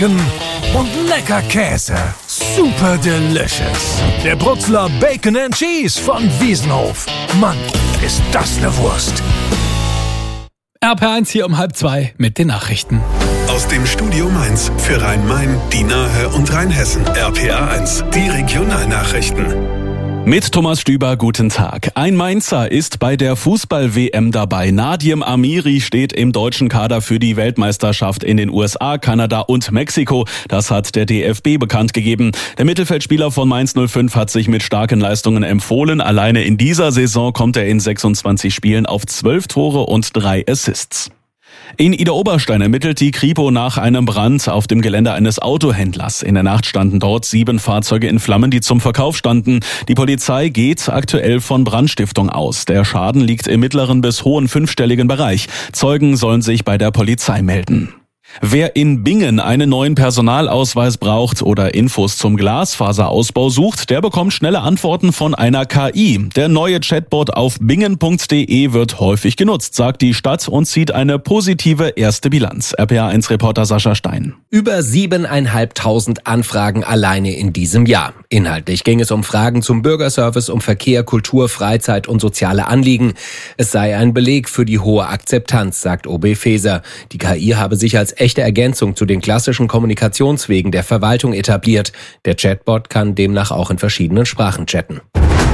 und lecker Käse. Super delicious. Der Brutzler Bacon and Cheese von Wiesenhof. Mann, ist das eine Wurst. RPR1 hier um 1:30 mit den Nachrichten. Aus dem Studio Mainz für Rhein-Main, die Nahe und Rheinhessen. RPR1, die Regionalnachrichten. Mit Thomas Stüber, guten Tag. Ein Mainzer ist bei der Fußball-WM dabei. Nadiem Amiri steht im deutschen Kader für die Weltmeisterschaft in den USA, Kanada und Mexiko. Das hat der DFB bekannt gegeben. Der Mittelfeldspieler von Mainz 05 hat sich mit starken Leistungen empfohlen. Alleine in dieser Saison kommt er in 26 Spielen auf 12 Tore und 3 Assists. In Idar-Oberstein ermittelt die Kripo nach einem Brand auf dem Gelände eines Autohändlers. In der Nacht standen dort 7 Fahrzeuge in Flammen, die zum Verkauf standen. Die Polizei geht aktuell von Brandstiftung aus. Der Schaden liegt im mittleren bis hohen 5-stelligen Bereich. Zeugen sollen sich bei der Polizei melden. Wer in Bingen einen neuen Personalausweis braucht oder Infos zum Glasfaserausbau sucht, der bekommt schnelle Antworten von einer KI. Der neue Chatbot auf bingen.de wird häufig genutzt, sagt die Stadt und zieht eine positive erste Bilanz. RPR1-Reporter Sascha Stein. Über 7.500 Anfragen alleine in diesem Jahr. Inhaltlich ging es um Fragen zum Bürgerservice, um Verkehr, Kultur, Freizeit und soziale Anliegen. Es sei ein Beleg für die hohe Akzeptanz, sagt OB Faeser. Die KI habe sich als echte Ergänzung zu den klassischen Kommunikationswegen der Verwaltung etabliert. Der Chatbot kann demnach auch in verschiedenen Sprachen chatten.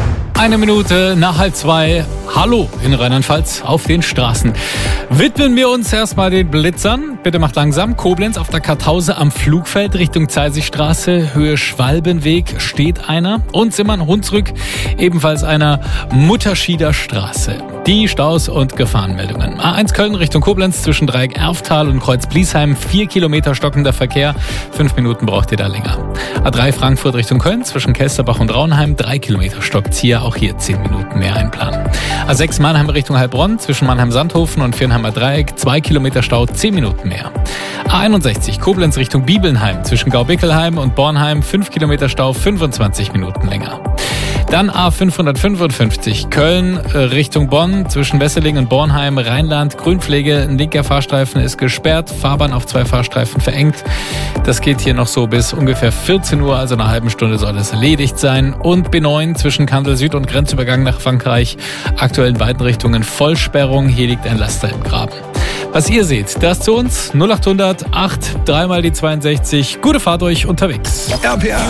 1 Minute nach 1:30. Hallo in Rheinland-Pfalz auf den Straßen. Widmen wir uns erstmal den Blitzern. Bitte macht langsam. Koblenz auf der Kartause am Flugfeld Richtung Zeisigstraße, Höhe Schwalbenweg steht einer. Und Simmern-Hunsrück ebenfalls einer Mutterschieder Straße. Die Staus und Gefahrenmeldungen. A1 Köln Richtung Koblenz zwischen Dreieck Erftal und Kreuz Bliesheim 4 Kilometer stockender Verkehr. 5 Minuten braucht ihr da länger. A3 Frankfurt Richtung Köln zwischen Kelsterbach und Raunheim 3 Kilometer stockt hier. Auch hier 10 Minuten mehr einplanen. A6 Mannheim Richtung Heilbronn zwischen Mannheim-Sandhofen und Viernheimer Dreieck 2 Kilometer Stau, 10 Minuten mehr. A61 Koblenz Richtung Bibelnheim zwischen Gaubickelheim und Bornheim 5 Kilometer Stau, 25 Minuten länger. Dann A555 Köln Richtung Bonn zwischen Wesseling und Bornheim, Rheinland, Grünpflege, ein linker Fahrstreifen ist gesperrt, Fahrbahn auf 2 Fahrstreifen verengt. Das geht hier noch so bis ungefähr 14 Uhr, also eine halbe Stunde soll es erledigt sein. Und B9 zwischen Kandel Süd und Grenzübergang nach Frankreich, aktuell in beiden Richtungen Vollsperrung, hier liegt ein Laster im Graben. Was ihr seht, das zu uns 0800 8 3 mal die 62. Gute Fahrt euch unterwegs. RPR